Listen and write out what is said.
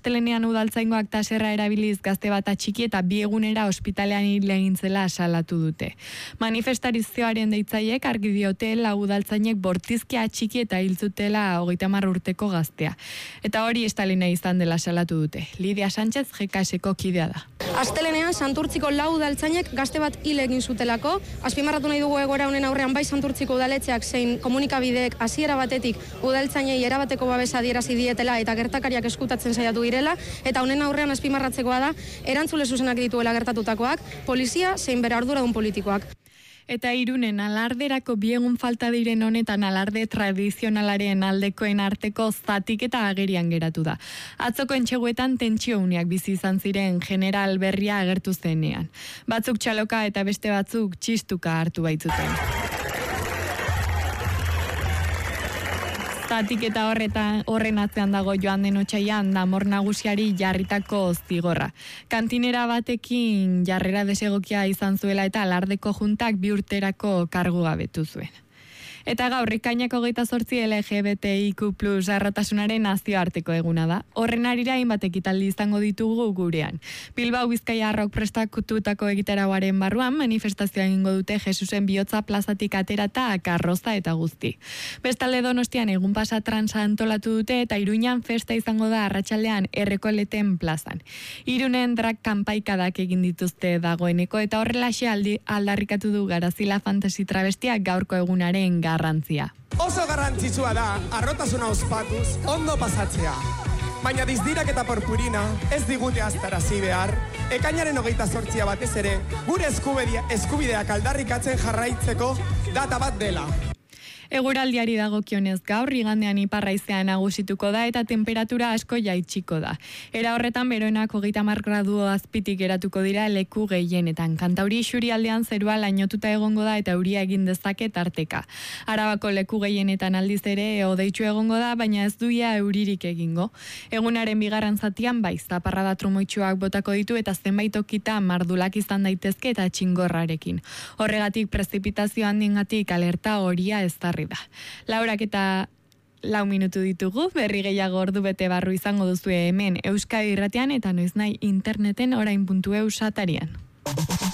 astelenean udaltzaingoak taserra erabiliz gazte bat atxiki eta 2 egunera ospitalean hil egin zela salatu dute. Manifestarizioaren deitzaiek argi diote udaltzainek bortizki atxiki eta hil zutela 30 urteko gaztea. Eta hori estalina izan dela salatu dute. Lidia Sánchez GKS-ko kidea da. Astelenean Santurtziko udaltzainek gazte bat hil egin zutelako. Azpimarratu nahi dugu egoera honen aurrean bai Santurtziko udaletxeak zein komunikabideek hasiera batetik udaltzainei erabateko babesa adierazi dietela eta gertakariak eskutatzen saiatu direla, eta honen aurrean azpimarratzekoa da erantzule zuzenak dituela gertatutakoak, polizia zein bere arduradun politikoak. Eta Irunen alarderako 2 egun falta diren honetan alarde tradizionalaren aldekoen arteko zatiketa agerian geratu da. Atzoko entxeguetan tentsio uneak bizi izan ziren general berria agertu zenean. Batzuk txaloka eta beste batzuk txistuka hartu baitzuten. Zatiketa horren atzean dago joan den otsailean Damor nagusiari jarritako zigorra. Kantinera batekin jarrera desegokia izan zuela eta alardeko juntak 2 urterako kargu gabetu zuen. Eta gaur ekainak 28 LGBTIQ+ arrotasunaren nazioarteko eguna da. Horren arira hainbat ekitaldi izango ditugu gurean. Bilbao Bizkaia Rock prestatutako egitarauaren barruan manifestazioa egingo dute Jesusen bihotza plazatik aterata karroza eta guzti. Bestalde Donostian egun pasa transa antolatu dute eta Iruñan festa izango da arratsaldean Errekoleten plazan. Irunen drag kanpaikadak egin dituzte dagoeneko eta horrelaxe aldarrikatu du Garazila Fantasy Travestiak gaurko egunaren garrantzia. Oso garrantzitsua da, arrotasuna ospatuz, ondo pasatzea. Baina dizdirak eta purpurina ez digute aztarazi behar, ekainaren 28 batez ere, gure eskubideak aldarrikatzen jarraitzeko data bat dela. Eguraldiari dagokionez gaur, igandean iparraizean nagusituko da eta temperatura asko jaitsiko da. Era horretan beroenak 30 gradu azpitik geratuko dira leku gehienetan. Kantauri isurialdean zerua lainotuta egongo da eta euria egin dezake tarteka. Arabako leku gehienetan aldiz ere hodeitsu egongo da, baina ez duia euririk egingo. Egunaren bigarren zatian bai, zaparrada trumoitsuak botako ditu eta zenbait tokita mardulak izan daitezke eta txingorrarekin. Horregatik prezipitazio handiengatik alerta horia ezarri da. Laurak eta 4 minutu ditugu, berri gehiago ordu bete barru izango duzue hemen Euskadi Irratian eta noiznahi interneten orain.eu satarian.